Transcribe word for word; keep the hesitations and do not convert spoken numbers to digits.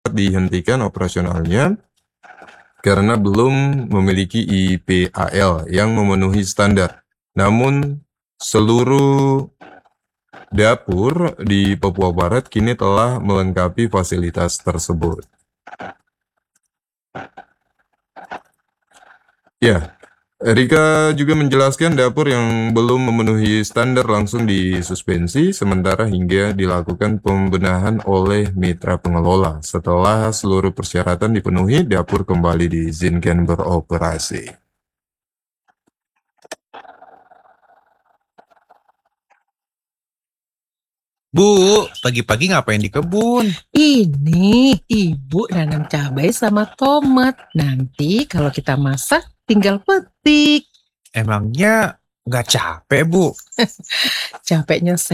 dihentikan operasionalnya karena belum memiliki I P A L yang memenuhi standar. Namun, seluruh dapur di Papua Barat kini telah melengkapi fasilitas tersebut. Ya, Rika juga menjelaskan dapur yang belum memenuhi standar langsung disuspensi sementara hingga dilakukan pembenahan oleh mitra pengelola. Setelah seluruh persyaratan dipenuhi, dapur kembali diizinkan beroperasi. Bu, pagi-pagi ngapain di kebun? Ini ibu nanam cabai sama tomat. Nanti kalau kita masak tinggal petik. Emangnya nggak capek, Bu? Capeknya